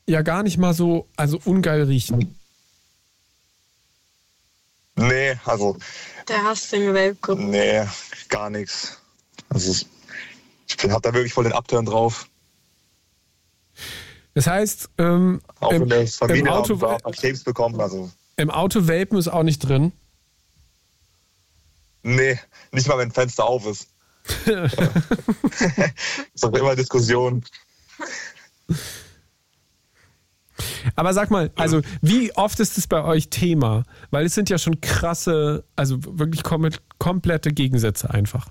ja gar nicht mal so, also ungeil riechen. Nee, also... Der hasst den Vape-Geruch. Nee, gar nichts. Also ich hab da wirklich voll den Upturn drauf. Das heißt, Auch in der Familie im Auto, haben wir Krebs bekommen, also... Im Auto vapen ist auch nicht drin. Nee, nicht mal, wenn ein Fenster auf ist. Ist doch immer Diskussion. Aber sag mal, also wie oft ist es bei euch Thema? Weil es sind ja schon krasse, also wirklich komplette Gegensätze einfach.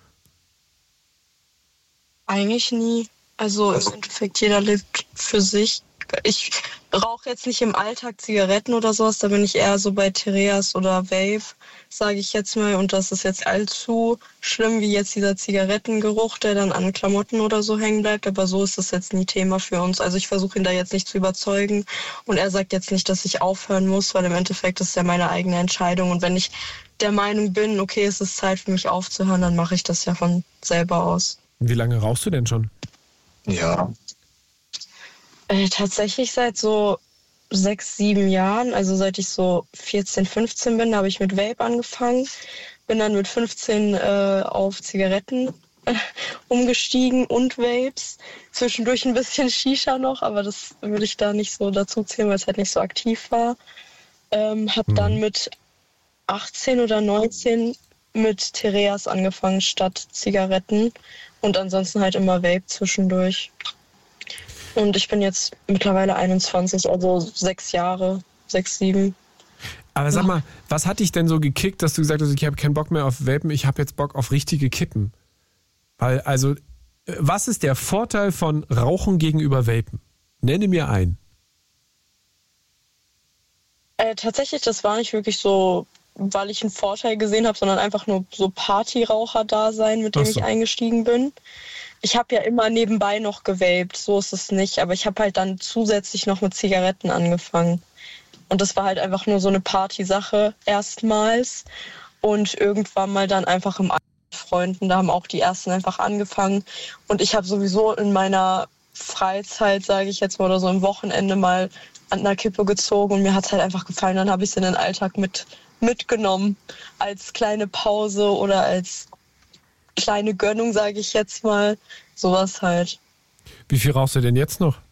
Eigentlich nie. Also im Endeffekt, jeder lebt für sich. Ich rauche jetzt nicht im Alltag Zigaretten oder sowas, da bin ich eher so bei Tereas oder Vape, sage ich jetzt mal. Und das ist jetzt allzu schlimm wie jetzt dieser Zigarettengeruch, der dann an Klamotten oder so hängen bleibt. Aber so ist das jetzt nie Thema für uns. Also ich versuche ihn da jetzt nicht zu überzeugen. Und er sagt jetzt nicht, dass ich aufhören muss, weil im Endeffekt ist es ja meine eigene Entscheidung. Und wenn ich der Meinung bin, okay, es ist Zeit für mich aufzuhören, dann mache ich das ja von selber aus. Wie lange rauchst du denn schon? Ja. Tatsächlich seit so 6, 7 Jahren, also seit ich so 14, 15 bin, habe ich mit Vape angefangen. Bin dann mit 15 auf Zigaretten umgestiegen und Vapes. Zwischendurch ein bisschen Shisha noch, aber das würde ich da nicht so dazu zählen, weil es halt nicht so aktiv war. Habe dann mit 18 oder 19 mit Tereas angefangen statt Zigaretten und ansonsten halt immer Vape zwischendurch. Und ich bin jetzt mittlerweile 21, also 6 Jahre, 6, 7. Aber sag mal, was hat dich denn so gekickt, dass du gesagt hast, ich habe keinen Bock mehr auf Vapen, ich habe jetzt Bock auf richtige Kippen? Weil, also, was ist der Vorteil von Rauchen gegenüber Vapen? Nenne mir einen. Tatsächlich, das war nicht wirklich so, weil ich einen Vorteil gesehen habe, sondern einfach nur so Partyraucher-Dasein, mit dem ich eingestiegen bin. Ich habe ja immer nebenbei noch gewaped, so ist es nicht. Aber ich habe halt dann zusätzlich noch mit Zigaretten angefangen. Und das war halt einfach nur so eine Partysache erstmals. Und irgendwann mal dann einfach im Freunden, da haben auch die ersten einfach angefangen. Und ich habe sowieso in meiner Freizeit, sage ich jetzt mal, oder so am Wochenende mal an einer Kippe gezogen. Und mir hat es halt einfach gefallen. Dann habe ich es in den Alltag mitgenommen. Als kleine Pause oder als kleine Gönnung, sage ich jetzt mal. Sowas halt. Wie viel rauchst du denn jetzt noch?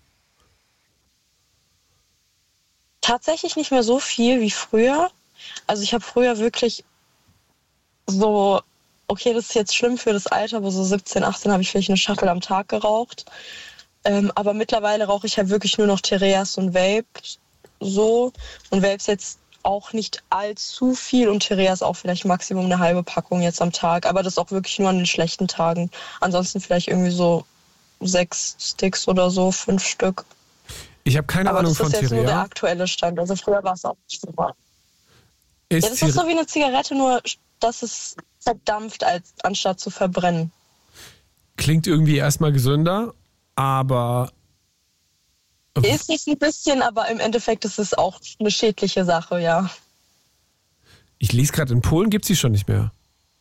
Tatsächlich nicht mehr so viel wie früher. Also ich habe früher wirklich so, okay, das ist jetzt schlimm für das Alter, aber so 17, 18 habe ich vielleicht eine Schachtel am Tag geraucht. Aber mittlerweile rauche ich halt wirklich nur noch Tereas und Vapes so. Und Vapes jetzt auch nicht allzu viel und Tereas auch vielleicht Maximum eine halbe Packung jetzt am Tag. Aber das auch wirklich nur an den schlechten Tagen. Ansonsten vielleicht irgendwie so 6 Sticks oder so, 5 Stück. Ich habe keine Ahnung von Terea. Das ist jetzt nur der aktuelle Stand. Also früher war es auch nicht so. Ja, das ist so wie eine Zigarette, nur dass es verdampft, anstatt zu verbrennen. Klingt irgendwie erstmal gesünder, aber... Ist es ein bisschen, aber im Endeffekt ist es auch eine schädliche Sache, ja. Ich lese gerade, in Polen gibt es sie schon nicht mehr.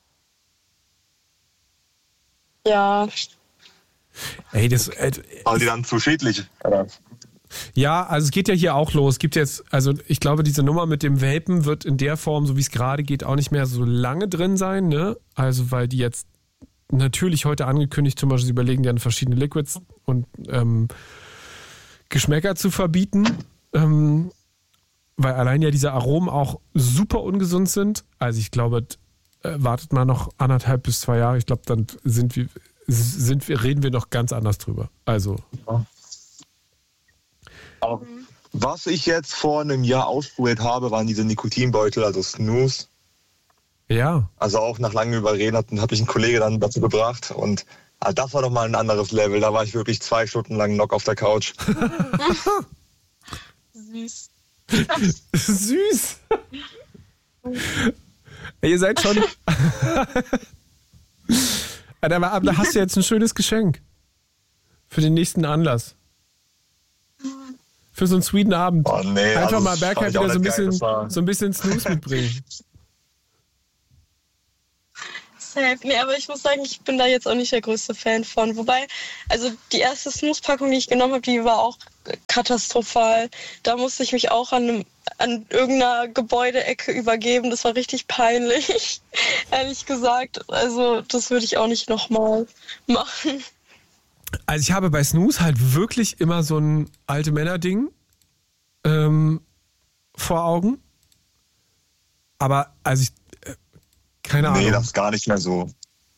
Ja. Ey, das... Waren die dann zu schädlich? Ja, also es geht ja hier auch los. Es gibt jetzt, also ich glaube, diese Nummer mit dem Vapen wird in der Form, so wie es gerade geht, auch nicht mehr so lange drin sein, ne? Also weil die jetzt natürlich heute angekündigt, zum Beispiel sie überlegen ja verschiedene Liquids und Geschmäcker zu verbieten, weil allein ja diese Aromen auch super ungesund sind. Also ich glaube, wartet mal noch 1,5 bis 2 Jahre. Ich glaube, dann reden wir noch ganz anders drüber. Also... Was ich jetzt vor einem Jahr ausprobiert habe, waren diese Nikotinbeutel, also Snooze. Ja. Also auch nach langem Überreden hat mich ein Kollege dann dazu gebracht und das war nochmal ein anderes Level. Da war ich wirklich 2 Stunden lang knock auf der Couch. Süß. Süß. Ihr seid schon... Aber da hast du jetzt ein schönes Geschenk. Für den nächsten Anlass. Für so einen sweeten Abend. Oh, nee, einfach also mal Bergheim wieder so ein bisschen Snooze mitbringen. safe. Nee, aber ich muss sagen, ich bin da jetzt auch nicht der größte Fan von. Wobei, also die erste Snooze-Packung, die ich genommen habe, die war auch katastrophal. Da musste ich mich auch an irgendeiner Gebäudeecke übergeben. Das war richtig peinlich, ehrlich gesagt. Also das würde ich auch nicht nochmal machen. Also ich habe bei Snooze halt wirklich immer so ein alte Männer-Ding vor Augen. Aber also keine Ahnung. Nee, das ist gar nicht mehr so.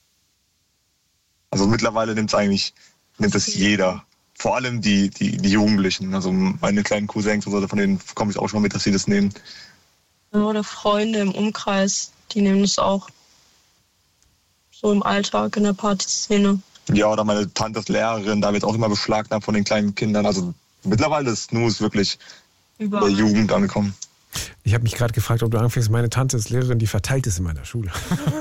Also mittlerweile nimmt es jeder. Vor allem die Jugendlichen. Also meine kleinen Cousins und so, von denen komme ich auch schon mit, dass sie das nehmen. Oder Freunde im Umkreis, die nehmen das auch. So im Alltag, in der Partyszene. Ja, oder meine Tante ist Lehrerin, da wird auch immer beschlagnahmt von den kleinen Kindern. Also mittlerweile ist Snooze wirklich Überall. der Jugend angekommen. Ich habe mich gerade gefragt, ob du anfängst, meine Tante ist Lehrerin, die verteilt es in meiner Schule.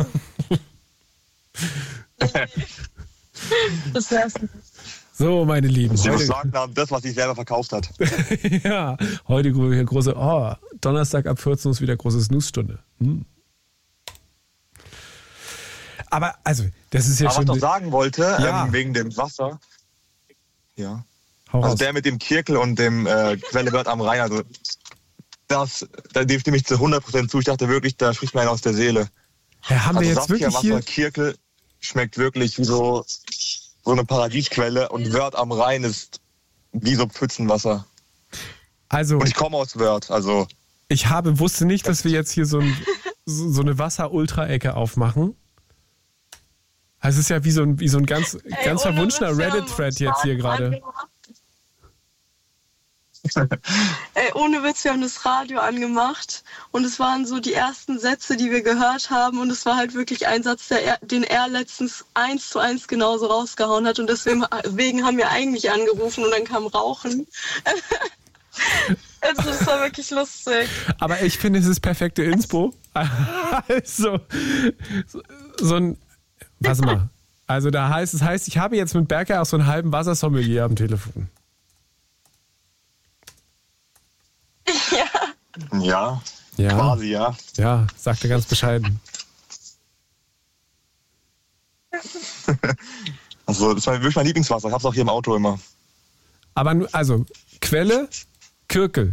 Das wär's nicht. So, meine Lieben. Sie beschlagnahmen das, was sie selber verkauft hat. Ja, heute große, Donnerstag ab 14 Uhr ist wieder große Snooze-Stunde. Aber, also, das ist ja Aber schon... was ich noch sagen wollte, Ja. wegen dem Wasser. Ja. Hau Also raus. der mit dem Kirkel und dem Quelle Wörth am Rhein, also da stimme ich zu 100% zu. Ich dachte wirklich, da spricht mir einer aus der Seele. Ja, haben wir Also jetzt wirklich Wasser, hier... Kirkel schmeckt wirklich wie so eine Paradiesquelle und Wörth am Rhein ist wie so Pfützenwasser. Also, Und ich komme aus Wörth, also ich wusste nicht, dass wir jetzt hier so eine Wasser-Ultra-Ecke aufmachen. Also es ist ja wie so ein ganz verwunschener Reddit-Thread jetzt hier gerade. Ohne Witz, wir haben das Radio angemacht und es waren so die ersten Sätze, die wir gehört haben und es war halt wirklich ein Satz, den er letztens 1:1 genauso rausgehauen hat und deswegen haben wir eigentlich angerufen und dann kam Rauchen. Also das war wirklich lustig. Aber ich finde, es ist perfekte Inspo. Also, so ein... Warte mal. Also es heißt, ich habe jetzt mit Berker auch so einen halben Wassersommelier am Telefon. ja, Ja. quasi, ja. Ja, sagt er ganz bescheiden. Also das war wirklich mein Lieblingswasser. Ich habe es auch hier im Auto immer. Aber also, Quelle, Kirkel.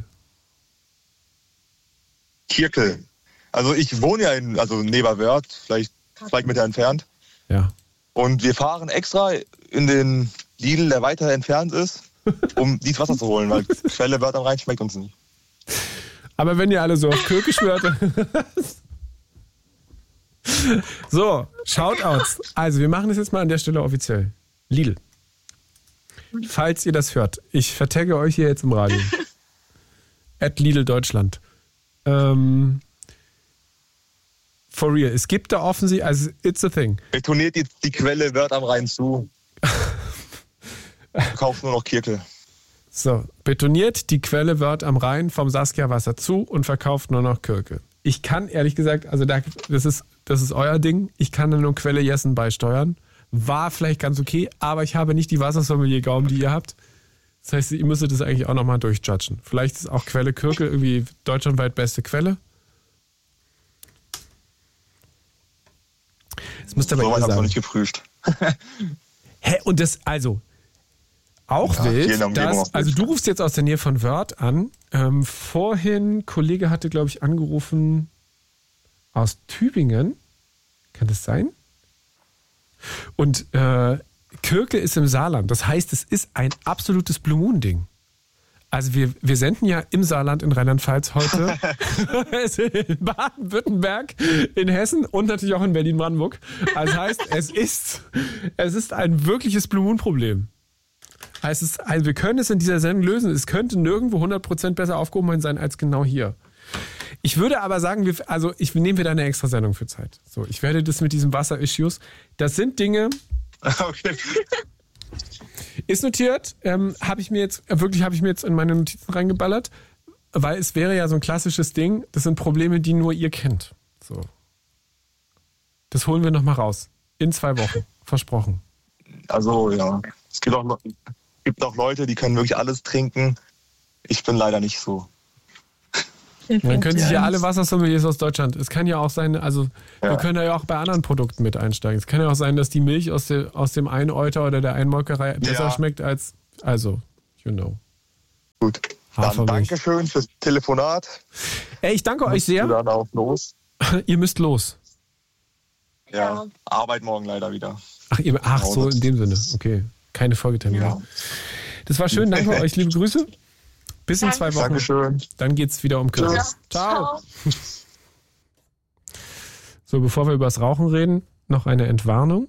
Kirkel. Also ich wohne ja neben Wörth, vielleicht 2 Meter entfernt. Ja. Und wir fahren extra in den Lidl, der weiter entfernt ist, um dieses Wasser zu holen, weil Quelle Wörth am Rhein schmeckt uns nicht. Aber wenn ihr alle so auf Kirkel schwört. So, Shoutouts. Also, wir machen das jetzt mal an der Stelle offiziell. Lidl. Falls ihr das hört, ich vertagge euch hier jetzt im Radio. @Lidl Deutschland. For real. Es gibt da offensichtlich, also it's a thing. Betoniert jetzt die Quelle Wörth am Rhein zu. Kauft nur noch Kirkel. So, betoniert die Quelle Wörth am Rhein vom Saskia Wasser zu und verkauft nur noch Kirkel. Ich kann ehrlich gesagt, also das ist euer Ding, ich kann da nur Quelle Jessen beisteuern. War vielleicht ganz okay, aber ich habe nicht die Wassersommelier-Gaumen, die ihr habt. Das heißt, ihr müsstet das eigentlich auch nochmal durchjudgen. Vielleicht ist auch Quelle Kirkel irgendwie deutschlandweit beste Quelle. Das müsst ihr aber So weit habe ich noch sagen. nicht geprüft. Hä, und das, also, auch Ja, hier in wild, der Umgebung dass, auch also wild. du rufst jetzt aus der Nähe von Wörth an. Vorhin, Kollege hatte, glaube ich, angerufen aus Tübingen. Kann das sein? Und Kirke ist im Saarland. Das heißt, es ist ein absolutes Blue Moon-Ding. Also wir senden ja im Saarland in Rheinland-Pfalz heute, in Baden-Württemberg, in Hessen und natürlich auch in Berlin-Brandenburg. Also das heißt, es ist ein wirkliches Blue Moon-Problem. Also wir können es in dieser Sendung lösen. Es könnte nirgendwo 100% besser aufgehoben sein als genau hier. Ich würde aber sagen, nehmen wir da eine extra Sendung für Zeit. So, ich werde das mit diesen Wasser-Issues, das sind Dinge... Okay. Ist notiert, habe ich mir jetzt in meine Notizen reingeballert, weil es wäre ja so ein klassisches Ding, das sind Probleme, die nur ihr kennt. So. Das holen wir nochmal raus. In 2 Wochen. Versprochen. Also ja, es gibt auch Leute, die können wirklich alles trinken. Ich bin leider nicht so. Dann können sich ja alle Wassersommeliers aus Deutschland. Es kann ja auch sein, also wir können ja auch bei anderen Produkten mit einsteigen. Es kann ja auch sein, dass die Milch aus dem einen Euter oder der einen Molkerei besser schmeckt als, also, Gut. Dann Dankeschön fürs Telefonat. Ey, ich danke euch sehr. Dann auch los. Ihr müsst los. Ja, Arbeit morgen leider wieder. Ach so, in dem Sinne. Okay, keine Folgetermine. Ja. Das war schön, danke euch, liebe Grüße. Bis in 2 Wochen. Dankeschön. Dann geht's wieder um Kürbis. Ja. Ciao. So, bevor wir über das Rauchen reden, noch eine Entwarnung.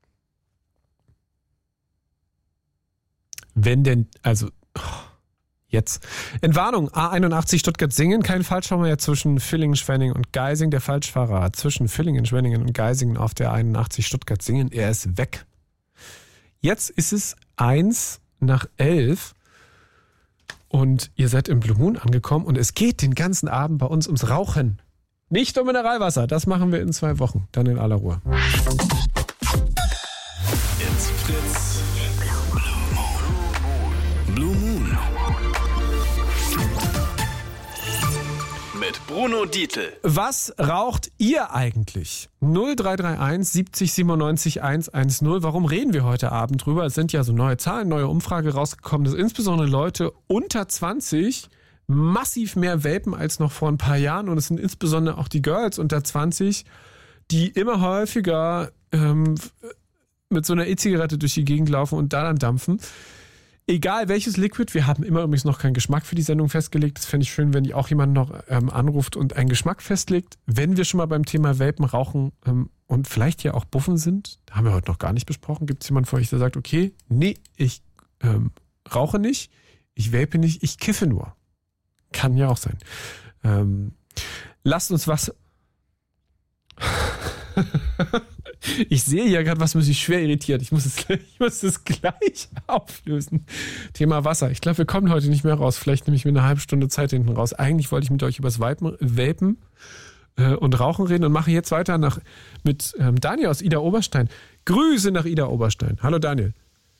Wenn denn, jetzt. Entwarnung, A81 Stuttgart-Singen, kein Falschfahrer zwischen Villingen, Schwenningen und Geising. Der Falschfahrer zwischen Villingen, Schwenningen und Geisingen auf der A81 Stuttgart-Singen, er ist weg. Jetzt ist es 11:01 und ihr seid im Blue Moon angekommen und es geht den ganzen Abend bei uns ums Rauchen. Nicht um Mineralwasser, das machen wir in 2 Wochen, dann in aller Ruhe. It's Fritz. Blue Moon. Mit Bruno Dietl. Was raucht ihr eigentlich? 0331 70 97 110. Warum reden wir heute Abend drüber? Es sind ja so neue Zahlen, neue Umfrage rausgekommen, dass insbesondere Leute unter 20 massiv mehr vapen als noch vor ein paar Jahren. Und es sind insbesondere auch die Girls unter 20, die immer häufiger mit so einer E-Zigarette durch die Gegend laufen und da dann dampfen. Egal welches Liquid, wir haben immer übrigens noch keinen Geschmack für die Sendung festgelegt. Das fände ich schön, wenn auch jemand noch anruft und einen Geschmack festlegt. Wenn wir schon mal beim Thema Vapen, Rauchen und vielleicht ja auch Buffen sind, haben wir heute noch gar nicht besprochen. Gibt es jemanden von euch, der sagt, okay, nee, ich rauche nicht, ich vape nicht, ich kiffe nur. Kann ja auch sein. Lasst uns was... Ich sehe ja gerade, was mich schwer irritiert. Ich muss es gleich auflösen. Thema Wasser. Ich glaube, wir kommen heute nicht mehr raus. Vielleicht nehme ich mir eine halbe Stunde Zeit hinten raus. Eigentlich wollte ich mit euch über das Vapen und Rauchen reden und mache jetzt weiter mit Daniel aus Ida Oberstein. Grüße nach Ida Oberstein. Hallo Daniel.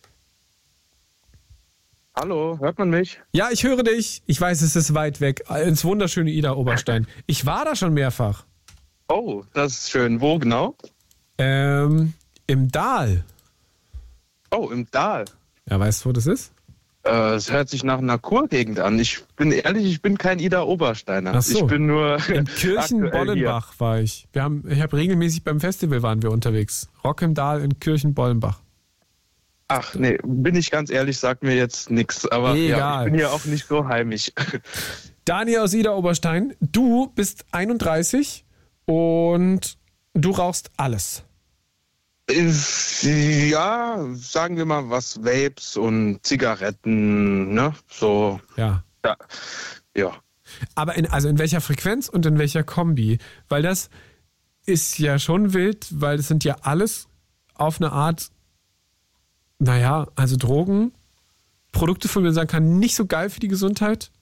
Hallo, hört man mich? Ja, ich höre dich. Ich weiß, es ist weit weg. Ins wunderschöne Ida Oberstein. Ich war da schon mehrfach. Oh, das ist schön. Wo genau? Im Dahl. Oh, im Dahl. Ja, weißt du, wo das ist? Es hört sich nach einer Kurgegend an. Ich bin ehrlich, ich bin kein Ida Obersteiner. Ach so. Ich bin nur in Kirchen-Bollenbach war ich. Ich habe regelmäßig beim Festival waren wir unterwegs. Rock im Dahl in Kirchen-Bollenbach. Ach nee, bin ich ganz ehrlich, sagt mir jetzt nichts. Aber ja, ich bin ja auch nicht so heimisch. Daniel aus Ida Oberstein, du bist 31 und du rauchst alles. Ja, sagen wir mal was, Vapes und Zigaretten, ne? So. Ja. Aber in welcher Frequenz und in welcher Kombi? Weil das ist ja schon wild, weil das sind ja alles auf eine Art, also Drogen, Produkte, von denen man sagen kann, nicht so geil für die Gesundheit.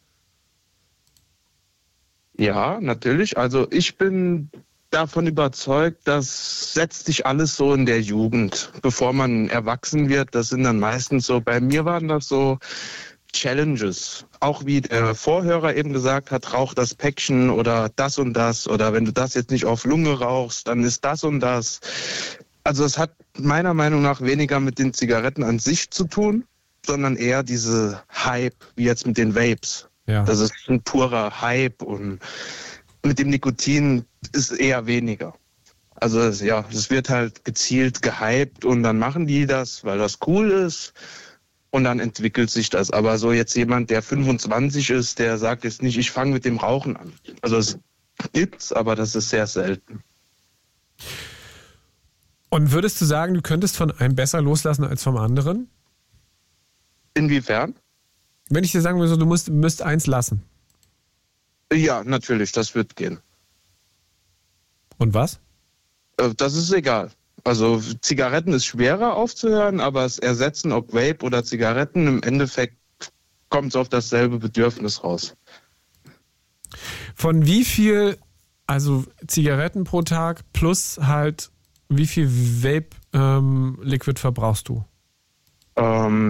Ja, natürlich. Also ich bin davon überzeugt, das setzt sich alles so in der Jugend, bevor man erwachsen wird. Das sind dann meistens so, bei mir waren das so Challenges. Auch wie der Vorhörer eben gesagt hat, rauch das Päckchen oder das und das. Oder wenn du das jetzt nicht auf Lunge rauchst, dann ist das und das. Also es hat meiner Meinung nach weniger mit den Zigaretten an sich zu tun, sondern eher diese Hype, wie jetzt mit den Vapes. Ja. Das ist ein purer Hype und mit dem Nikotin ist eher weniger. Also es wird halt gezielt gehypt und dann machen die das, weil das cool ist und dann entwickelt sich das. Aber so jetzt jemand, der 25 ist, der sagt jetzt nicht, ich fange mit dem Rauchen an. Also es gibt's, aber das ist sehr selten. Und würdest du sagen, du könntest von einem besser loslassen als vom anderen? Inwiefern? Wenn ich dir sagen würde, du müsst eins lassen. Ja, natürlich, das wird gehen. Und was? Das ist egal. Also Zigaretten ist schwerer aufzuhören, aber es Ersetzen, ob Vape oder Zigaretten, im Endeffekt kommt es auf dasselbe Bedürfnis raus. Von wie viel, also Zigaretten pro Tag plus halt, wie viel Vape-Liquid verbrauchst du?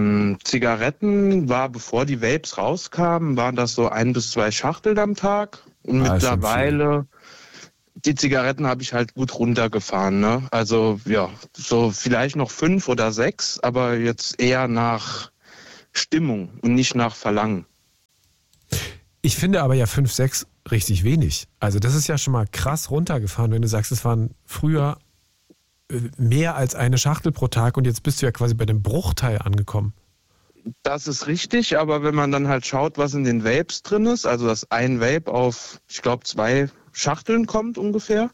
Zigaretten war, bevor die Vapes rauskamen, waren das so 1 bis 2 Schachteln am Tag. Und Ah, mittlerweile, die Zigaretten habe ich halt gut runtergefahren. Ne? Also ja, so vielleicht noch 5 oder 6, aber jetzt eher nach Stimmung und nicht nach Verlangen. Ich finde aber ja 5, 6 richtig wenig. Also das ist ja schon mal krass runtergefahren, wenn du sagst, es waren früher mehr als eine Schachtel pro Tag und jetzt bist du ja quasi bei dem Bruchteil angekommen. Das ist richtig, aber wenn man dann halt schaut, was in den Vapes drin ist, also dass ein Vape auf, ich glaube, 2 Schachteln kommt ungefähr,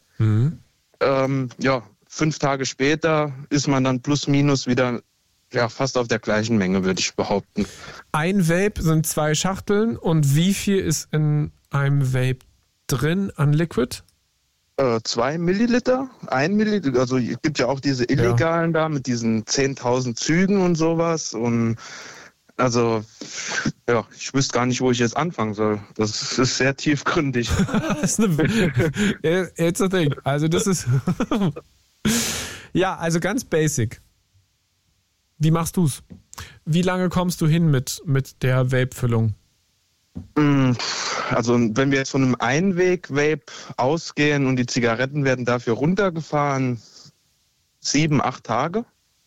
5 Tage später ist man dann plus minus wieder fast auf der gleichen Menge, würde ich behaupten. Ein Vape sind 2 Schachteln und wie viel ist in einem Vape drin an Liquid? 2 Milliliter, 1 Milliliter, also es gibt ja auch diese illegalen da mit diesen 10.000 Zügen und sowas und also, ich wüsste gar nicht, wo ich jetzt anfangen soll. Das ist sehr tiefgründig. It's a thing. Also das ist ja, also ganz basic. Wie machst du's? Wie lange kommst du hin mit der Vape-Füllung? Also wenn wir jetzt von einem Einweg-Vape ausgehen und die Zigaretten werden dafür runtergefahren, 7, 8 Tage.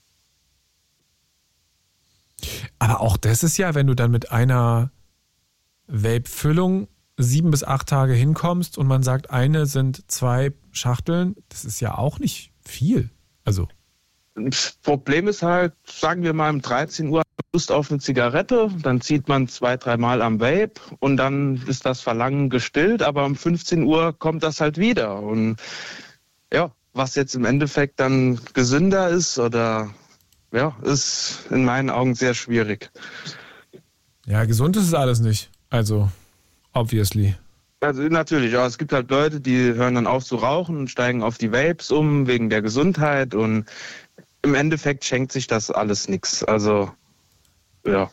Aber auch das ist ja, wenn du dann mit einer Vape-Füllung 7 bis 8 Tage hinkommst und man sagt, eine sind 2 Schachteln, das ist ja auch nicht viel. Also. Das Problem ist halt, sagen wir mal um 13 Uhr Lust auf eine Zigarette, dann zieht man 2, 3 Mal am Vape und dann ist das Verlangen gestillt, aber um 15 Uhr kommt das halt wieder. Und ja, was jetzt im Endeffekt dann gesünder ist oder ist in meinen Augen sehr schwierig. Ja, gesund ist es alles nicht. Also, obviously. Also natürlich, aber es gibt halt Leute, die hören dann auf zu rauchen und steigen auf die Vapes um wegen der Gesundheit und im Endeffekt schenkt sich das alles nichts. Also, ja.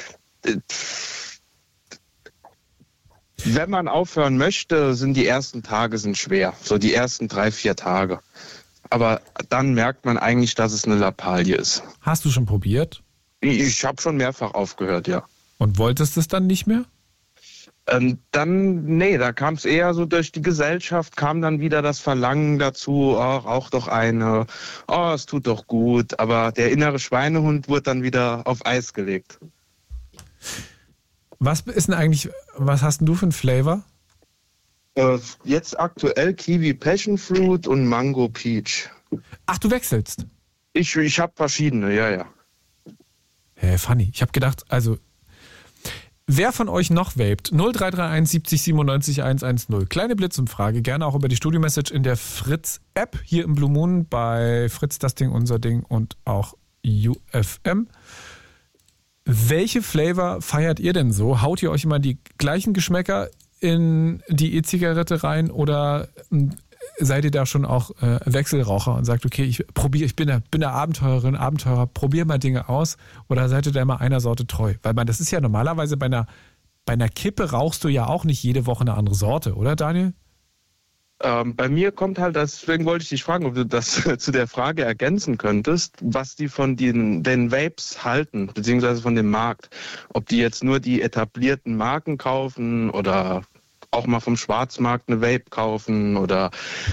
Wenn man aufhören möchte, sind die ersten Tage schwer. So die ersten 3, 4 Tage. Aber dann merkt man eigentlich, dass es eine Lappalie ist. Hast du schon probiert? Ich habe schon mehrfach aufgehört, ja. Und wolltest es dann nicht mehr? Da kam es eher so durch die Gesellschaft, kam dann wieder das Verlangen dazu, rauch doch eine, es tut doch gut, aber der innere Schweinehund wurde dann wieder auf Eis gelegt. Was ist denn eigentlich, was hast denn du für einen Flavor? Jetzt aktuell Kiwi Passion Fruit und Mango Peach. Ach, du wechselst? Ich habe verschiedene, ja. Hey, funny. Ich habe gedacht, also wer von euch noch vaped? 0331 70 97 110. Kleine Blitzumfrage, gerne auch über die Studio-Message in der Fritz-App, hier im Blue Moon, bei Fritz, das Ding, unser Ding und auch UFM. Welche Flavor feiert ihr denn so? Haut ihr euch immer die gleichen Geschmäcker in die E-Zigarette rein oder seid ihr da schon auch Wechselraucher und sagt, okay, ich bin der Abenteurer, probiere mal Dinge aus, oder seid ihr da immer einer Sorte treu? Weil das ist ja normalerweise bei einer Kippe rauchst du ja auch nicht jede Woche eine andere Sorte, oder Daniel? Bei mir kommt halt, deswegen wollte ich dich fragen, ob du das zu der Frage ergänzen könntest, was die von den Vapes halten, beziehungsweise von dem Markt. Ob die jetzt nur die etablierten Marken kaufen oder auch mal vom Schwarzmarkt eine Vape kaufen oder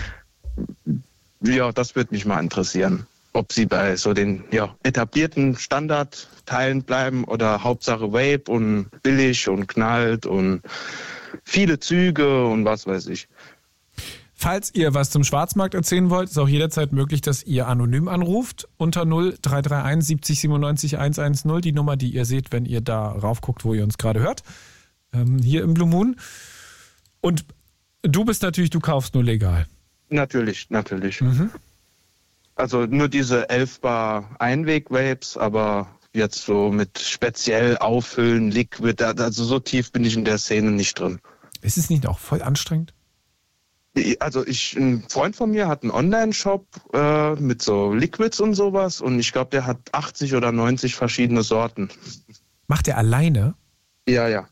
das würde mich mal interessieren. Ob sie bei so den etablierten Standardteilen bleiben oder Hauptsache Vape und billig und knallt und viele Züge und was weiß ich. Falls ihr was zum Schwarzmarkt erzählen wollt, ist auch jederzeit möglich, dass ihr anonym anruft unter 0331 70 97 110, die Nummer, die ihr seht, wenn ihr da raufguckt, wo ihr uns gerade hört, hier im Blue Moon. Und du kaufst nur legal. Natürlich. Mhm. Also nur diese 11 Bar Einweg-Vapes, aber jetzt so mit speziell auffüllen, Liquid, also so tief bin ich in der Szene nicht drin. Ist es nicht auch voll anstrengend? Also ein Freund von mir hat einen Online-Shop mit so Liquids und sowas und ich glaube, der hat 80 oder 90 verschiedene Sorten. Macht er alleine? Ja.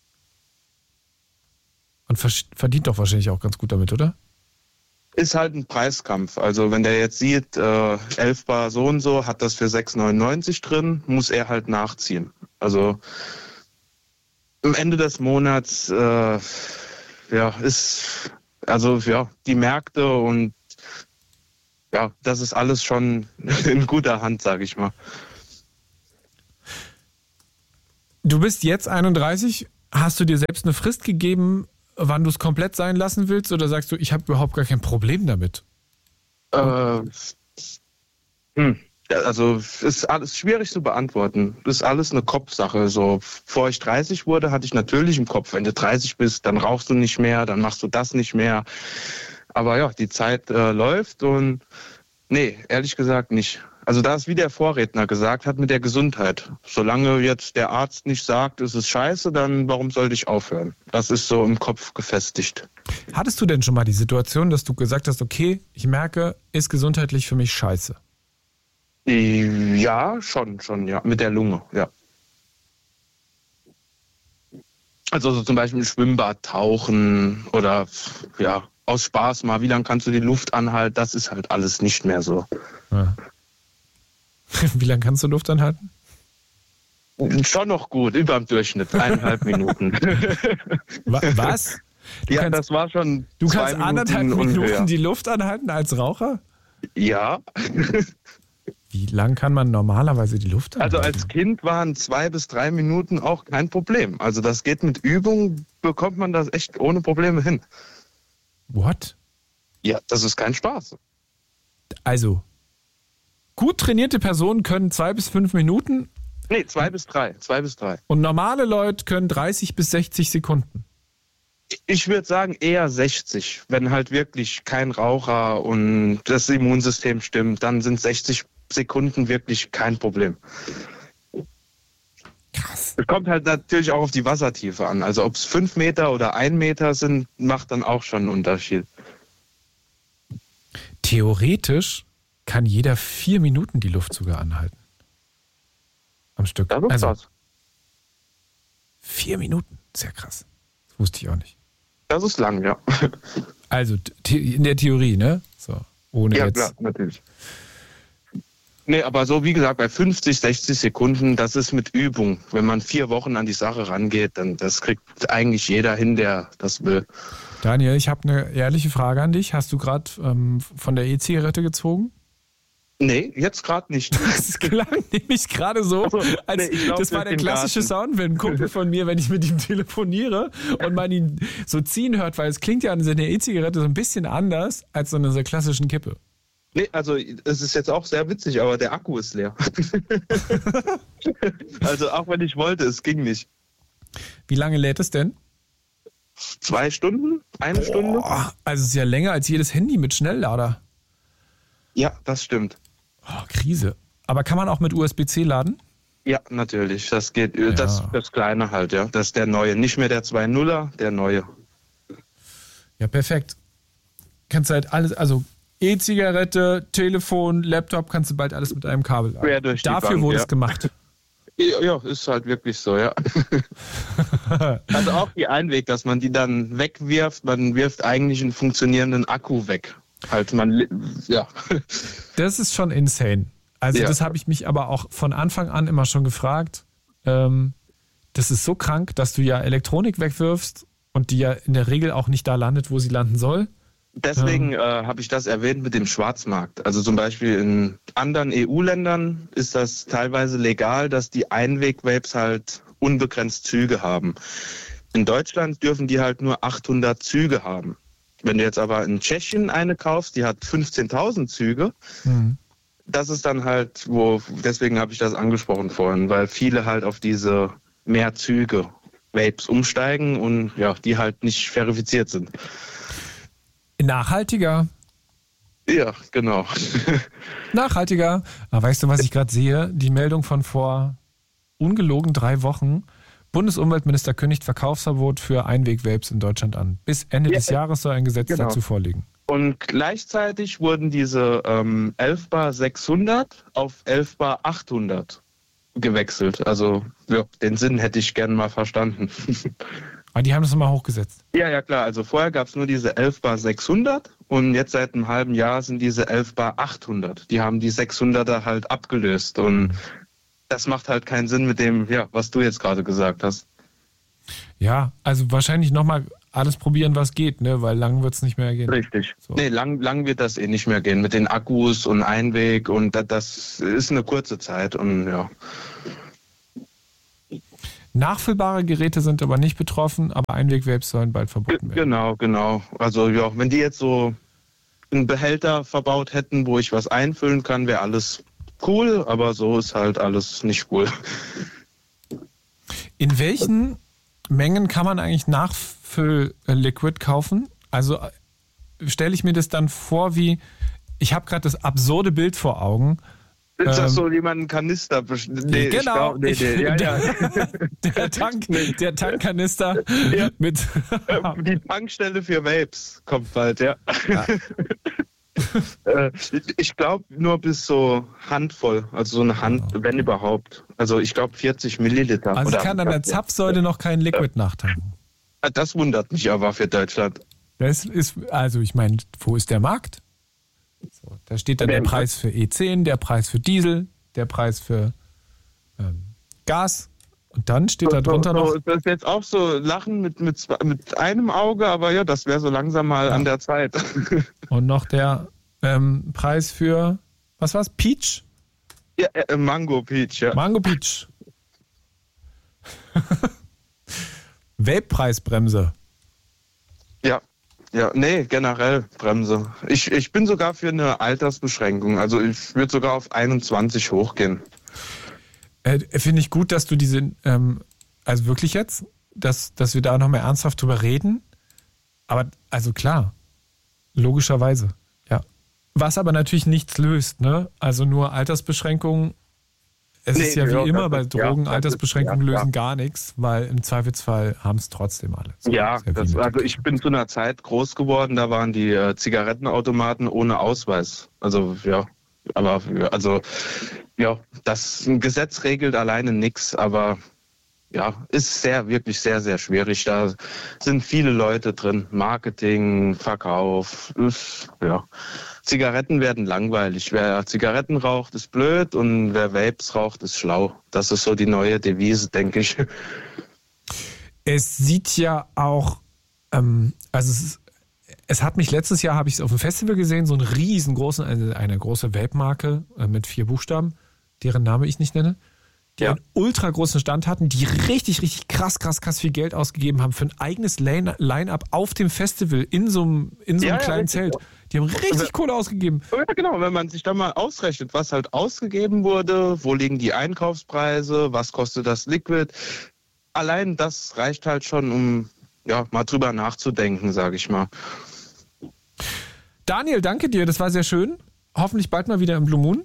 Und verdient doch wahrscheinlich auch ganz gut damit, oder? Ist halt ein Preiskampf. Also wenn der jetzt sieht, 11 Bar so und so, hat das für 6,99 drin, muss er halt nachziehen. Also am Ende des Monats die Märkte und ja, das ist alles schon in guter Hand, sage ich mal. Du bist jetzt 31. Hast du dir selbst eine Frist gegeben, wann du es komplett sein lassen willst? Oder sagst du, ich habe überhaupt gar kein Problem damit? Also ist alles schwierig zu beantworten. Das ist alles eine Kopfsache. So, bevor ich 30 wurde, hatte ich natürlich im Kopf, wenn du 30 bist, dann rauchst du nicht mehr, dann machst du das nicht mehr. Aber ja, die Zeit läuft und nee, ehrlich gesagt nicht. Also da ist wie der Vorredner gesagt hat mit der Gesundheit. Solange jetzt der Arzt nicht sagt, es ist scheiße, dann warum sollte ich aufhören? Das ist so im Kopf gefestigt. Hattest du denn schon mal die Situation, dass du gesagt hast, okay, ich merke, ist gesundheitlich für mich scheiße? Ja, schon, ja. Mit der Lunge, ja. Also so zum Beispiel im Schwimmbad tauchen oder ja, aus Spaß mal, wie lange kannst du die Luft anhalten? Das ist halt alles nicht mehr so. Ja. Wie lange kannst du Luft anhalten? Schon noch gut, über dem Durchschnitt, 1,5 Minuten. Was? Das war schon. Du kannst 1,5 Minuten die Luft anhalten als Raucher? Ja. Wie lang kann man normalerweise die Luft anhalten? Also als Kind waren 2 bis 3 Minuten auch kein Problem. Also das geht mit Übung, bekommt man das echt ohne Probleme hin. What? Ja, das ist kein Spaß. Also, gut trainierte Personen können 2 bis 5 Minuten. Nee, 2 bis 3. Und normale Leute können 30 bis 60 Sekunden. Ich würde sagen eher 60. Wenn halt wirklich kein Raucher und das Immunsystem stimmt, dann sind 60 Sekunden wirklich kein Problem. Krass. Es kommt halt natürlich auch auf die Wassertiefe an. Also ob es 5 Meter oder 1 Meter sind, macht dann auch schon einen Unterschied. Theoretisch kann jeder 4 Minuten die Luft sogar anhalten. Am Stück. Das ist krass. 4 Minuten, sehr krass. Das wusste ich auch nicht. Das ist lang, ja. Also in der Theorie, ne? So, ohne ja, jetzt. Klar, natürlich. Nee, aber so wie gesagt, bei 50, 60 Sekunden, das ist mit Übung. Wenn man 4 Wochen an die Sache rangeht, dann das kriegt eigentlich jeder hin, der das will. Daniel, ich habe eine ehrliche Frage an dich. Hast du gerade von der E-Zigarette gezogen? Nee, jetzt gerade nicht. Das klang nämlich gerade so, als glaub, das war der klassische Sound, wenn ein Kumpel von mir, wenn ich mit ihm telefoniere und man ihn so ziehen hört, weil es klingt ja an seiner E-Zigarette so ein bisschen anders als so eine klassischen Kippe. Nee, also es ist jetzt auch sehr witzig, aber der Akku ist leer. Also auch wenn ich wollte, es ging nicht. Wie lange lädt es denn? 2 Stunden? 1 Stunde? Also es ist ja länger als jedes Handy mit Schnelllader. Ja, das stimmt. Oh, Krise. Aber kann man auch mit USB-C laden? Ja, natürlich. Das geht. Ja. Das Kleine halt, ja. Das ist der neue. Nicht mehr der 2.0er, der neue. Ja, perfekt. Kannst halt alles, also E-Zigarette, Telefon, Laptop, kannst du bald alles mit einem Kabel laden. Quer durch die Dafür Bank, wurde ja. es gemacht. Ja, ist halt wirklich so, ja. Also auch die Einweg, dass man die dann wegwirft. Man wirft eigentlich einen funktionierenden Akku weg. Halt ja. Das ist schon insane. Also ja. Das habe ich mich aber auch von Anfang an immer schon gefragt. Das ist so krank, dass du ja Elektronik wegwirfst und die ja in der Regel auch nicht da landet, wo sie landen soll. Deswegen habe ich das erwähnt mit dem Schwarzmarkt. Also zum Beispiel in anderen EU-Ländern ist das teilweise legal, dass die Einweg-Vapes halt unbegrenzt Züge haben. In Deutschland dürfen die halt nur 800 Züge haben. Wenn du jetzt aber in Tschechien eine kaufst, die hat 15.000 Züge, das ist dann halt, deswegen habe ich das angesprochen vorhin, weil viele halt auf diese mehr Züge Vapes umsteigen und ja, die halt nicht verifiziert sind. Nachhaltiger. Ja, genau. Nachhaltiger. Aber weißt du, was ich gerade sehe? Die Meldung von vor ungelogen 3 Wochen. Bundesumweltminister kündigt Verkaufsverbot für Einweg-Vapes in Deutschland an. Bis Ende des Jahres soll ein Gesetz dazu vorliegen. Und gleichzeitig wurden diese 11 Bar 600 auf 11 Bar 800 gewechselt. Also ja, den Sinn hätte ich gerne mal verstanden. Aber die haben das nochmal hochgesetzt. Ja, klar. Also vorher gab es nur diese 11 Bar 600 und jetzt seit einem halben Jahr sind diese 11 Bar 800. Die haben die 600er halt abgelöst und das macht halt keinen Sinn mit dem, ja, was du jetzt gerade gesagt hast. Ja, also wahrscheinlich nochmal alles probieren, was geht, ne? Weil lang wird es nicht mehr gehen. Richtig. So. Nee, lang wird das nicht mehr gehen mit den Akkus und Einweg und das ist eine kurze Zeit und ja. Nachfüllbare Geräte sind aber nicht betroffen, aber Einweg-Vapes sollen bald verboten werden. Genau. Also ja, wenn die jetzt so einen Behälter verbaut hätten, wo ich was einfüllen kann, wäre alles cool, aber so ist halt alles nicht cool. In welchen Mengen kann man eigentlich Nachfüll-Liquid kaufen? Also stelle ich mir das dann vor wie, ich habe gerade das absurde Bild vor Augen. Ist das so jemand einen Kanister? Nee, genau. Ja. Der Tankkanister mit... Die Tankstelle für Vapes kommt bald, ja. Ich glaube nur bis so Handvoll, also so eine Hand, wenn überhaupt. Also ich glaube 40 Milliliter. Also ich kann an der Zapfsäule noch kein Liquid nachtanken. Das wundert mich aber für Deutschland. Das ist, also ich meine, wo ist der Markt? So, da steht dann der Preis für E10, der Preis für Diesel, der Preis für Gas und dann steht da drunter noch... Das ist jetzt auch so Lachen mit einem Auge, aber ja, das wäre so langsam mal an der Zeit. Und noch der Preis für, was war's, Peach? Ja, Mango Peach, ja. Mango Peach. Vape-Preisbremse. Ja, nee, generell Bremse. Ich bin sogar für eine Altersbeschränkung. Also ich würde sogar auf 21 hochgehen. Finde ich gut, dass du diese, also wirklich jetzt, dass wir da noch mehr ernsthaft drüber reden. Aber, also klar, logischerweise, ja. Was aber natürlich nichts löst, ne? Also nur Altersbeschränkungen. Es ist ja wie immer bei Drogen, Altersbeschränkungen lösen gar nichts, weil im Zweifelsfall haben es trotzdem alle. So also ich bin zu einer Zeit groß geworden, da waren die Zigarettenautomaten ohne Ausweis. Also ja, aber also ja, das ein Gesetz regelt alleine nichts, aber ja, ist wirklich sehr, sehr schwierig. Da sind viele Leute drin. Marketing, Verkauf, ja. Zigaretten werden langweilig. Wer Zigaretten raucht, ist blöd und wer Vapes raucht, ist schlau. Das ist so die neue Devise, denke ich. Es sieht ja auch, also es hat mich letztes Jahr, habe ich es auf dem Festival gesehen, so einen riesengroßen, eine große Vape-Marke mit 4 Buchstaben, deren Name ich nicht nenne, die einen ultra großen Stand hatten, die richtig, richtig krass viel Geld ausgegeben haben für ein eigenes Line-Up auf dem Festival in so einem kleinen Zelt. Die haben richtig Kohle ausgegeben. Ja, genau. Wenn man sich da mal ausrechnet, was halt ausgegeben wurde, wo liegen die Einkaufspreise, was kostet das Liquid, allein das reicht halt schon, um mal drüber nachzudenken, sage ich mal. Daniel, danke dir. Das war sehr schön. Hoffentlich bald mal wieder im Blue Moon.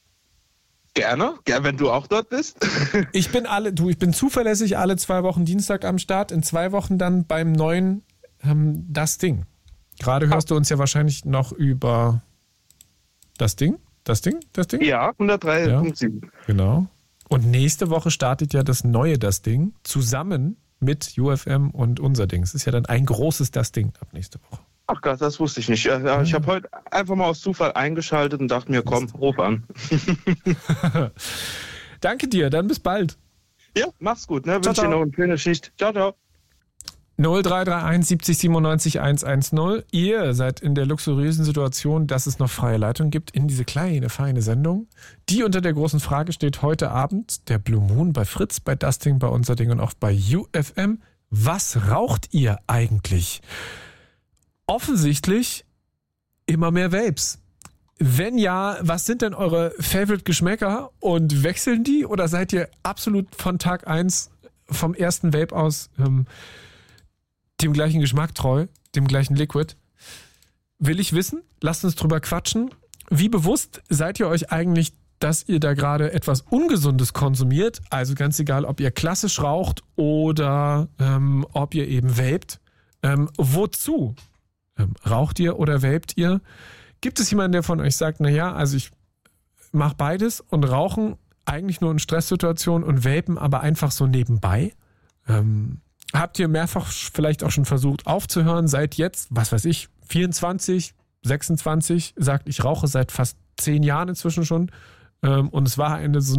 Gerne, wenn du auch dort bist. Ich bin zuverlässig alle 2 Wochen Dienstag am Start, in 2 Wochen dann beim neuen Das Ding. Gerade hörst du uns ja wahrscheinlich noch über Das Ding? Ja, 103.7. Ja, genau. Und nächste Woche startet ja das neue Das Ding zusammen mit UFM und unser Ding. Es ist ja dann ein großes Das Ding ab nächste Woche. Ach Gott, das wusste ich nicht. Ja, ich habe heute einfach mal aus Zufall eingeschaltet und dachte mir, komm, ruf an. Danke dir, dann bis bald. Ja, mach's gut. Ne? Wünsche dir noch eine schöne Schicht. Ciao, ciao. 0331 70 97 110. Ihr seid in der luxuriösen Situation, dass es noch freie Leitung gibt in diese kleine, feine Sendung, die unter der großen Frage steht heute Abend, der Blue Moon bei Fritz, bei Das Ding, bei unser Ding und auch bei UFM. Was raucht ihr eigentlich? Offensichtlich immer mehr Vapes. Wenn ja, was sind denn eure Favorite-Geschmäcker und wechseln die oder seid ihr absolut von Tag 1 vom ersten Vape aus dem gleichen Geschmack treu, dem gleichen Liquid? Will ich wissen? Lasst uns drüber quatschen. Wie bewusst seid ihr euch eigentlich, dass ihr da gerade etwas Ungesundes konsumiert? Also ganz egal, ob ihr klassisch raucht oder ob ihr eben vapet. Wozu? Raucht ihr oder vapet ihr? Gibt es jemanden, der von euch sagt, naja, also ich mache beides und rauchen eigentlich nur in Stresssituationen und vapen aber einfach so nebenbei? Habt ihr mehrfach vielleicht auch schon versucht aufzuhören? Seid jetzt, was weiß ich, 24, 26, sagt, ich rauche seit fast 10 Jahren inzwischen schon. Und es war so eine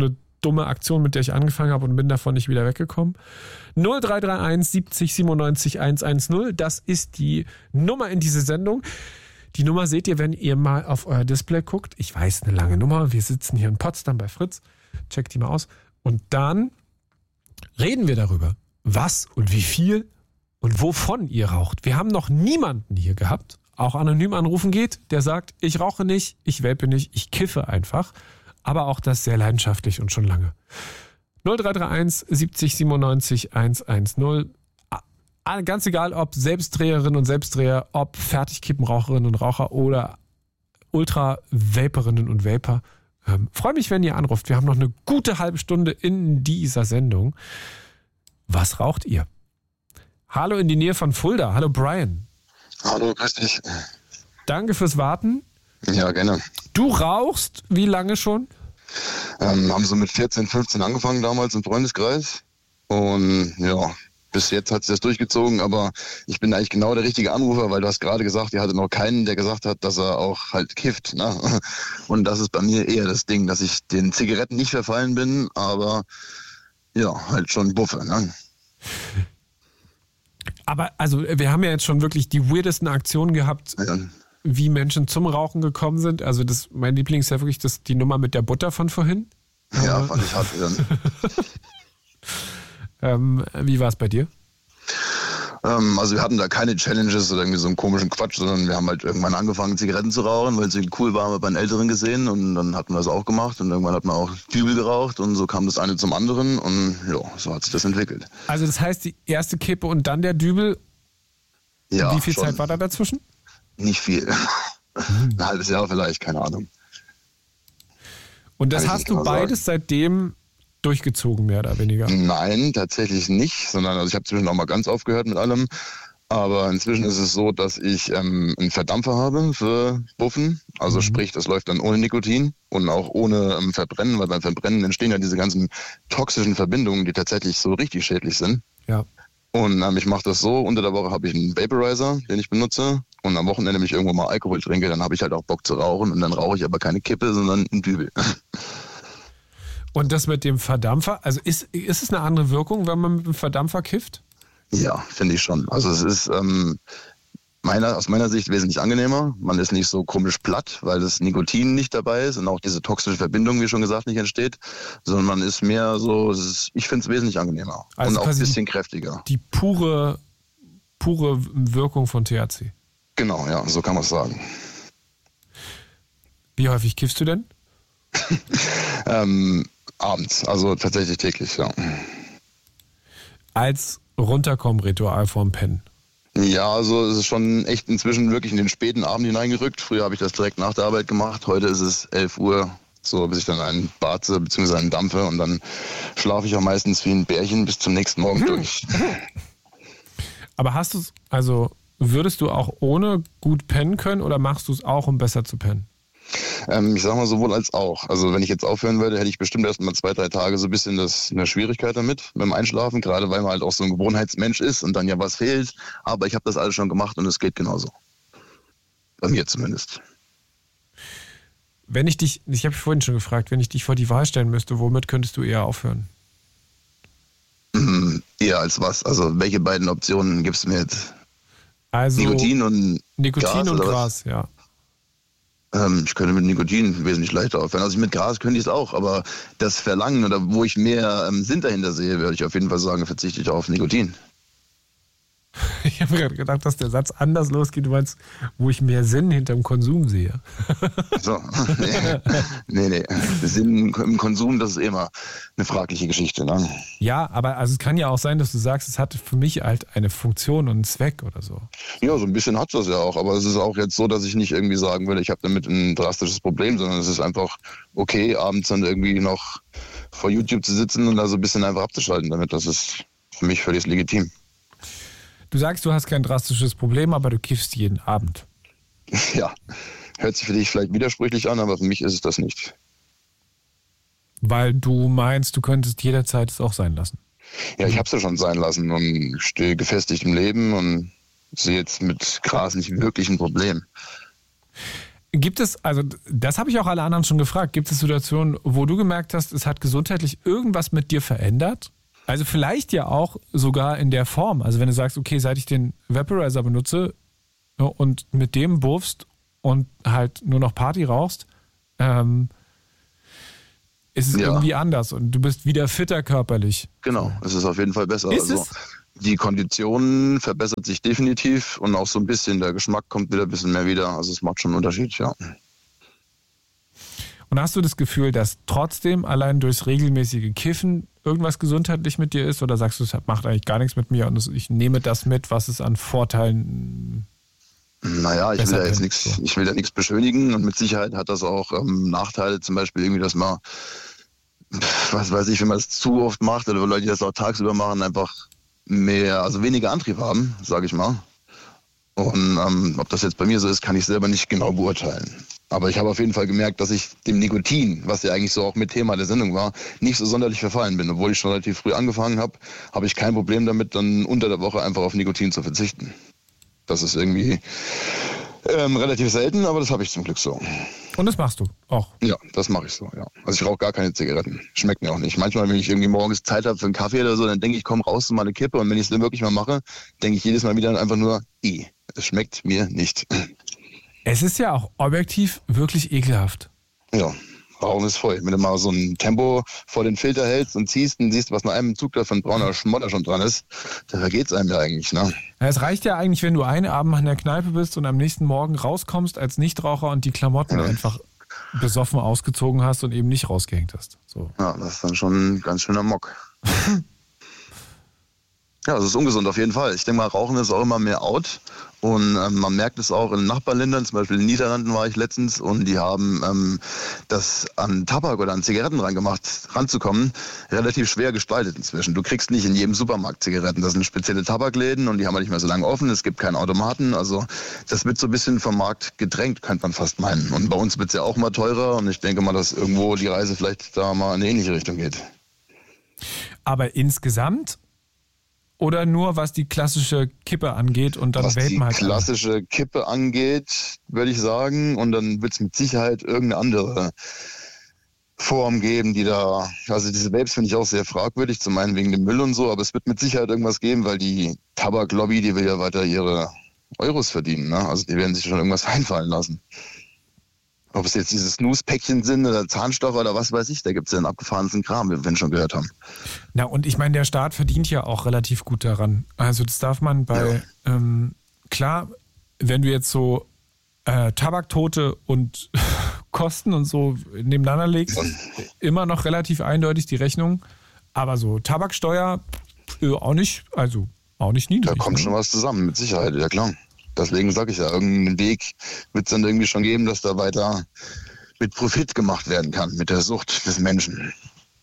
dumme Aktion, mit der ich angefangen habe und bin davon nicht wieder weggekommen. 0331 70 97 110, das ist die Nummer in diese Sendung. Die Nummer seht ihr, wenn ihr mal auf euer Display guckt. Ich weiß, eine lange Nummer. Wir sitzen hier in Potsdam bei Fritz. Checkt die mal aus. Und dann reden wir darüber, was und wie viel und wovon ihr raucht. Wir haben noch niemanden hier gehabt, auch anonym anrufen geht, der sagt, ich rauche nicht, ich vape nicht, ich kiffe einfach. Aber auch das sehr leidenschaftlich und schon lange. 0331 70 97 110. Ganz egal, ob Selbstdreherinnen und Selbstdreher, ob Fertigkippenraucherinnen und Raucher oder Ultra-Vaperinnen und Vapor. Freue mich, wenn ihr anruft. Wir haben noch eine gute halbe Stunde in dieser Sendung. Was raucht ihr? Hallo in die Nähe von Fulda. Hallo Brian. Hallo, grüß dich. Danke fürs Warten. Ja, gerne. Du rauchst wie lange schon? Haben so mit 14, 15 angefangen damals im Freundeskreis. Und ja, bis jetzt hat es das durchgezogen. Aber ich bin eigentlich genau der richtige Anrufer, weil du hast gerade gesagt, ihr hattet noch keinen, der gesagt hat, dass er auch halt kifft. Ne? Und das ist bei mir eher das Ding, dass ich den Zigaretten nicht verfallen bin, aber ja, halt schon buffe. Ne? Aber also wir haben ja jetzt schon wirklich die weirdesten Aktionen gehabt, Ja. wie Menschen zum Rauchen gekommen sind. Also mein Liebling ist ja wirklich die Nummer mit der Butter von vorhin. Ja, fand ich hart. Wie war es bei dir? Also wir hatten da keine Challenges oder irgendwie so einen komischen Quatsch, sondern wir haben halt irgendwann angefangen, Zigaretten zu rauchen, weil es irgendwie cool war, haben wir bei den Älteren gesehen und dann hatten wir das auch gemacht und irgendwann hat man auch Dübel geraucht und so kam das eine zum anderen und ja, so hat sich das entwickelt. Also das heißt, die erste Kippe und dann der Dübel. Ja, wie viel schon. Zeit war da dazwischen? Nicht viel. Ein halbes Jahr vielleicht, keine Ahnung. Und das Kann ich hast nicht du genau sagen. beides seitdem durchgezogen, mehr oder weniger? Nein, tatsächlich nicht, sondern also ich habe zwischendurch auch mal ganz aufgehört mit allem. Aber inzwischen ist es so, dass ich einen Verdampfer habe für Buffen. Also sprich, das läuft dann ohne Nikotin und auch ohne Verbrennen, weil beim Verbrennen entstehen ja diese ganzen toxischen Verbindungen, die tatsächlich so richtig schädlich sind. Ja. Und ich mache das so, unter der Woche habe ich einen Vaporizer, den ich benutze. Und am Wochenende, wenn ich irgendwo mal Alkohol trinke, dann habe ich halt auch Bock zu rauchen. Und dann rauche ich aber keine Kippe, sondern einen Dübel. Und das mit dem Verdampfer, also ist es eine andere Wirkung, wenn man mit dem Verdampfer kifft? Ja, finde ich schon. Also es ist aus meiner Sicht wesentlich angenehmer. Man ist nicht so komisch platt, weil das Nikotin nicht dabei ist und auch diese toxische Verbindung, wie schon gesagt, nicht entsteht, sondern man ist mehr so, ich finde es wesentlich angenehmer Also und auch ein quasi bisschen kräftiger. Die pure Wirkung von THC. Genau, ja, so kann man es sagen. Wie häufig kiffst du denn? Abends, also tatsächlich täglich, ja. Als Runterkommen-Ritual vorm Pennen. Ja, also es ist schon echt inzwischen wirklich in den späten Abend hineingerückt. Früher habe ich das direkt nach der Arbeit gemacht. Heute ist es 11 Uhr, so bis ich dann einen barze bzw. einen dampfe und dann schlafe ich auch meistens wie ein Bärchen bis zum nächsten Morgen durch. Aber würdest du auch ohne gut pennen können oder machst du es auch, um besser zu pennen? Ich sag mal sowohl als auch. Also wenn ich jetzt aufhören würde, hätte ich bestimmt erst mal 2-3 Tage so ein bisschen eine Schwierigkeit damit, beim Einschlafen, gerade weil man halt auch so ein Gewohnheitsmensch ist und dann ja was fehlt. Aber ich habe das alles schon gemacht und es geht genauso. Bei mir zumindest. Ich habe vorhin schon gefragt, wenn ich dich vor die Wahl stellen müsste, womit könntest du eher aufhören? Eher als was? Also welche beiden Optionen gibst du mir jetzt? Also Nikotin und Gras, ja. Ich könnte mit Nikotin wesentlich leichter aufhören. Also mit Gras könnte ich es auch, aber das Verlangen oder wo ich mehr Sinn dahinter sehe, würde ich auf jeden Fall sagen, verzichte ich auf Nikotin. Ich habe gerade gedacht, dass der Satz anders losgeht. Du meinst, wo ich mehr Sinn hinterm Konsum sehe. So, nee. Sinn im Konsum, das ist immer eine fragliche Geschichte. Ne? Ja, aber also es kann ja auch sein, dass du sagst, es hat für mich halt eine Funktion und einen Zweck oder so. Ja, so ein bisschen hat es das ja auch. Aber es ist auch jetzt so, dass ich nicht irgendwie sagen würde, ich habe damit ein drastisches Problem, sondern es ist einfach okay, abends dann irgendwie noch vor YouTube zu sitzen und da so ein bisschen einfach abzuschalten damit. Das ist für mich völlig legitim. Du sagst, du hast kein drastisches Problem, aber du kiffst jeden Abend. Ja, hört sich für dich vielleicht widersprüchlich an, aber für mich ist es das nicht. Weil du meinst, du könntest jederzeit es auch sein lassen. Ja, ich habe es ja schon sein lassen und stehe gefestigt im Leben und sehe jetzt mit Gras nicht wirklich ein Problem. Gibt es, also das habe ich auch alle anderen schon gefragt, gibt es Situationen, wo du gemerkt hast, es hat gesundheitlich irgendwas mit dir verändert? Also vielleicht ja auch sogar in der Form. Also wenn du sagst, okay, seit ich den Vaporizer benutze und mit dem buffst und halt nur noch Party rauchst, ist es irgendwie anders und du bist wieder fitter körperlich. Genau, es ist auf jeden Fall besser. Ist es? Die Kondition verbessert sich definitiv und auch so ein bisschen der Geschmack kommt wieder ein bisschen mehr wieder. Also es macht schon einen Unterschied, ja. Und hast du das Gefühl, dass trotzdem allein durchs regelmäßige Kiffen irgendwas gesundheitlich mit dir ist? Oder sagst du, es macht eigentlich gar nichts mit mir und ich nehme das mit, was es an Vorteilen Naja, ich will da nichts beschönigen und mit Sicherheit hat das auch Nachteile, zum Beispiel irgendwie, dass man, was weiß ich, wenn man das zu oft macht oder Leute, die das auch tagsüber machen, einfach weniger Antrieb haben, sage ich mal. Und ob das jetzt bei mir so ist, kann ich selber nicht genau beurteilen. Aber ich habe auf jeden Fall gemerkt, dass ich dem Nikotin, was ja eigentlich so auch mit Thema der Sendung war, nicht so sonderlich verfallen bin. Obwohl ich schon relativ früh angefangen habe, habe ich kein Problem damit, dann unter der Woche einfach auf Nikotin zu verzichten. Das ist irgendwie relativ selten, aber das habe ich zum Glück so. Und das machst du auch? Ja, das mache ich so, ja. Also ich rauche gar keine Zigaretten. Schmeckt mir auch nicht. Manchmal, wenn ich irgendwie morgens Zeit habe für einen Kaffee oder so, dann denke ich, komm raus zu mal eine Kippe. Und wenn ich es dann wirklich mal mache, denke ich jedes Mal wieder einfach nur, es schmeckt mir nicht. Es ist ja auch objektiv wirklich ekelhaft. Ja, Rauchen ist voll. Wenn du mal so ein Tempo vor den Filter hältst und ziehst und siehst, was nach einem Zug da von brauner Schmotter schon dran ist, da vergeht es einem ja eigentlich, ne? Ja, es reicht ja eigentlich, wenn du einen Abend in der Kneipe bist und am nächsten Morgen rauskommst als Nichtraucher und die Klamotten einfach besoffen ausgezogen hast und eben nicht rausgehängt hast. So. Ja, das ist dann schon ein ganz schöner Mock. Ja, das ist ungesund auf jeden Fall. Ich denke mal, Rauchen ist auch immer mehr out und man merkt es auch in Nachbarländern, zum Beispiel in den Niederlanden war ich letztens und die haben das an Tabak oder an Zigaretten ranzukommen, relativ schwer gestaltet inzwischen. Du kriegst nicht in jedem Supermarkt Zigaretten, das sind spezielle Tabakläden und die haben halt nicht mehr so lange offen, es gibt keinen Automaten, also das wird so ein bisschen vom Markt gedrängt, könnte man fast meinen. Und bei uns wird es ja auch mal teurer und ich denke mal, dass irgendwo die Reise vielleicht da mal in eine ähnliche Richtung geht. Aber insgesamt? Oder nur, was die klassische Kippe angeht und dann vapen halt. Was die klassische Kippe angeht, würde ich sagen. Und dann wird es mit Sicherheit irgendeine andere Form geben, also diese Vapes finde ich auch sehr fragwürdig, zum einen wegen dem Müll und so, aber es wird mit Sicherheit irgendwas geben, weil die Tabaklobby, die will ja weiter ihre Euros verdienen, ne? Also die werden sich schon irgendwas einfallen lassen. Ob es jetzt diese Snooze-Päckchen sind oder Zahnstocher oder was weiß ich, da gibt es ja einen abgefahrensten Kram, wie wir schon gehört haben. Na und ich meine, der Staat verdient ja auch relativ gut daran. Also das darf man klar, wenn du jetzt so Tabaktote und Kosten und so nebeneinander legst, immer noch relativ eindeutig die Rechnung. Aber so Tabaksteuer auch nicht niedrig. Da kommt schon was zusammen, mit Sicherheit, ja klar. Deswegen sage ich ja, irgendeinen Weg wird es dann irgendwie schon geben, dass da weiter mit Profit gemacht werden kann, mit der Sucht des Menschen.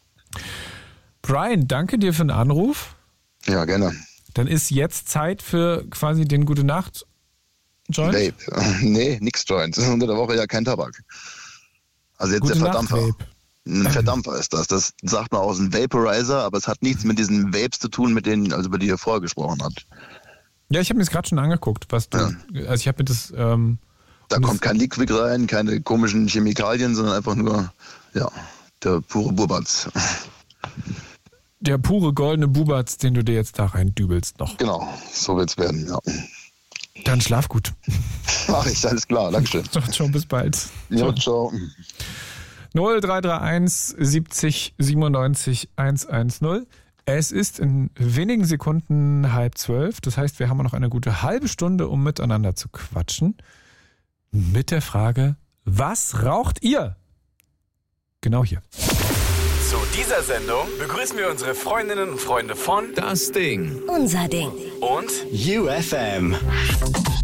Brian, danke dir für den Anruf. Ja, gerne. Dann ist jetzt Zeit für quasi den Gute-Nacht-Joint? Vape. Nee, nix Joint. Unter der Woche ja kein Tabak. Also jetzt der Verdampfer. Ein Verdampfer ist das. Das sagt man aus einem Vaporizer, aber es hat nichts mit diesen Vapes zu tun, über die ihr vorher gesprochen habt. Ja, ich habe mir das gerade schon angeguckt, was du. Ja. Also ich habe mir das. Da kommt kein Liquid rein, keine komischen Chemikalien, sondern einfach nur, der pure Bubatz. Der pure goldene Bubatz, den du dir jetzt da reindübelst noch. Genau, so wird's werden, ja. Dann schlaf gut. Mach ich, alles klar, Dankeschön. Ciao, bis bald. Ja, ciao. 0331 70 97 110. Es ist in wenigen Sekunden 11:30. Das heißt, wir haben noch eine gute halbe Stunde, um miteinander zu quatschen. Mit der Frage, was raucht ihr? Genau hier. Zu dieser Sendung begrüßen wir unsere Freundinnen und Freunde von Das Ding. Unser Ding. Und UFM.